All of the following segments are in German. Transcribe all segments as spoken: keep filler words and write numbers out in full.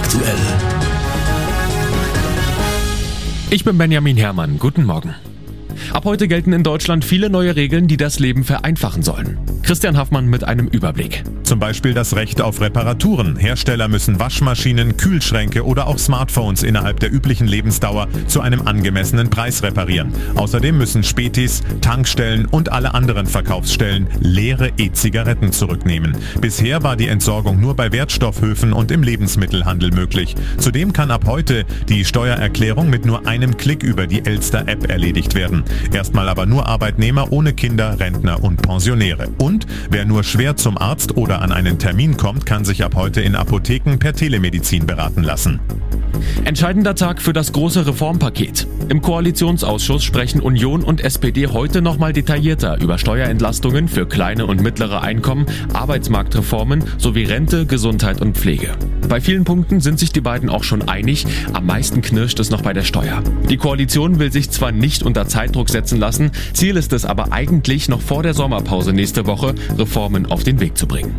aktuell. Ich bin Benjamin Herrmann. Guten Morgen. Ab heute gelten in Deutschland viele neue Regeln, die das Leben vereinfachen sollen. Christian Haffmann mit einem Überblick. Zum Beispiel das Recht auf Reparaturen. Hersteller müssen Waschmaschinen, Kühlschränke oder auch Smartphones innerhalb der üblichen Lebensdauer zu einem angemessenen Preis reparieren. Außerdem müssen Spätis, Tankstellen und alle anderen Verkaufsstellen leere E-Zigaretten zurücknehmen. Bisher war die Entsorgung nur bei Wertstoffhöfen und im Lebensmittelhandel möglich. Zudem kann ab heute die Steuererklärung mit nur einem Klick über die Elster-App erledigt werden. Erstmal aber nur Arbeitnehmer ohne Kinder, Rentner und Pensionäre. Und wer nur schwer zum Arzt oder an einen Termin kommt, kann sich ab heute in Apotheken per Telemedizin beraten lassen. Entscheidender Tag für das große Reformpaket. Im Koalitionsausschuss sprechen Union und S P D heute nochmal detaillierter über Steuerentlastungen für kleine und mittlere Einkommen, Arbeitsmarktreformen sowie Rente, Gesundheit und Pflege. Bei vielen Punkten sind sich die beiden auch schon einig, am meisten knirscht es noch bei der Steuer. Die Koalition will sich zwar nicht unter Zeitdruck setzen lassen, Ziel ist es aber eigentlich noch vor der Sommerpause nächste Woche, Reformen auf den Weg zu bringen.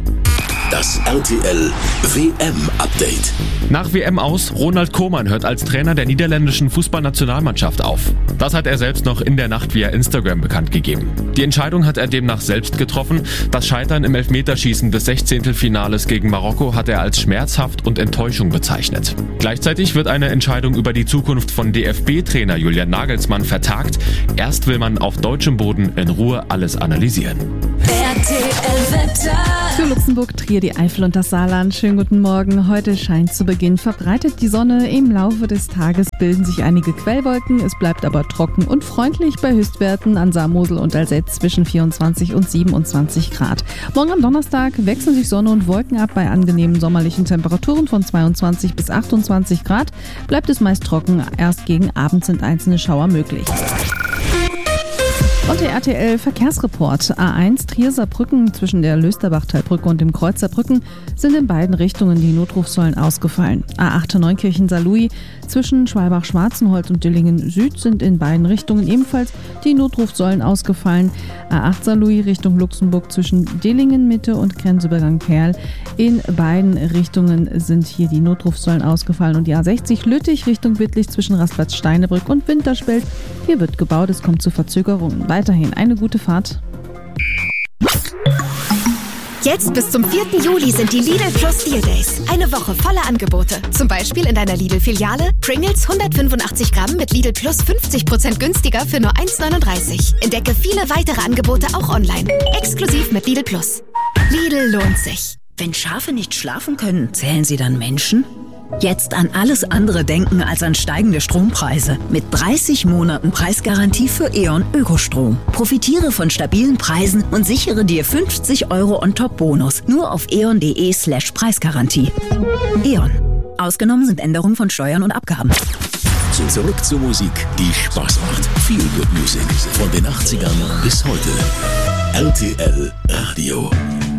Das R T L W M-Update. Nach W M aus, Ronald Koeman hört als Trainer der niederländischen Fußballnationalmannschaft auf. Das hat er selbst noch in der Nacht via Instagram bekannt gegeben. Die Entscheidung hat er demnach selbst getroffen. Das Scheitern im Elfmeterschießen des Sechzehntelfinales gegen Marokko hat er als schmerzhaft und Enttäuschung bezeichnet. Gleichzeitig wird eine Entscheidung über die Zukunft von D F B-Trainer Julian Nagelsmann vertagt. Erst will man auf deutschem Boden in Ruhe alles analysieren. R T L-Wetter. Für Luxemburg, Trier, die Eifel und das Saarland. Schönen guten Morgen. Heute scheint zu Beginn verbreitet die Sonne. Im Laufe des Tages bilden sich einige Quellwolken. Es bleibt aber trocken und freundlich bei Höchstwerten an Saar, Mosel und Alzette zwischen vierundzwanzig und siebenundzwanzig Grad. Morgen am Donnerstag wechseln sich Sonne und Wolken ab bei angenehmen sommerlichen Temperaturen von zweiundzwanzig bis achtundzwanzig Grad. Bleibt es meist trocken. Erst gegen Abend sind einzelne Schauer möglich. Und der R T L-Verkehrsreport. A eins Trier-Saarbrücken zwischen der Lösterbachtalbrücke und dem Kreuz Saarbrücken sind in beiden Richtungen die Notrufsäulen ausgefallen. A acht Neunkirchen-Saarlouis zwischen Schwalbach-Schwarzenholz und Dillingen-Süd sind in beiden Richtungen ebenfalls die Notrufsäulen ausgefallen. A acht Saarlouis Richtung Luxemburg zwischen Dillingen-Mitte und Grenzübergang Perl. In beiden Richtungen sind hier die Notrufsäulen ausgefallen. Und die A sechzig Lüttich Richtung Wittlich zwischen Rastplatz-Steinebrück und Winterspelt. Hier wird gebaut, es kommt zu Verzögerungen. Weiterhin eine gute Fahrt. Jetzt bis zum vierten Juli sind die Lidl Plus Deal Days. Eine Woche voller Angebote. Zum Beispiel in deiner Lidl-Filiale Pringles hundertfünfundachtzig Gramm mit Lidl Plus fünfzig Prozent günstiger für nur eins neununddreißig. Entdecke viele weitere Angebote auch online. Exklusiv mit Lidl Plus. Lidl lohnt sich. Wenn Schafe nicht schlafen können, zählen sie dann Menschen? Jetzt an alles andere denken als an steigende Strompreise. Mit dreißig Monaten Preisgarantie für E.ON Ökostrom. Profitiere von stabilen Preisen und sichere dir fünfzig Euro on-top-Bonus. Nur auf eon.de slash Preisgarantie. E.ON. Ausgenommen sind Änderungen von Steuern und Abgaben. Zurück zur Musik, die Spaß macht. Feel Good Music von den achtzigern bis heute. R T L Radio.